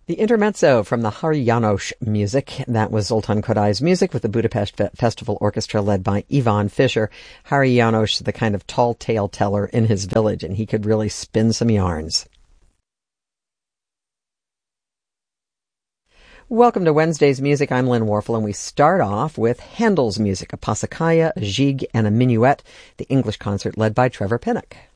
The intermezzo from the Hari János music. That was Zoltán Kodai's music with the Budapest Festival Orchestra led by Ivan Fischer. Hari János, the kind of tall tale teller in his village, and he could really spin some yarns. Welcome to Wednesday's Music. I'm Lynn Warfel, and we start off with Handel's music, a Passacaglia, a Gigue, and a Minuet, the English concert led by Trevor Pinnock.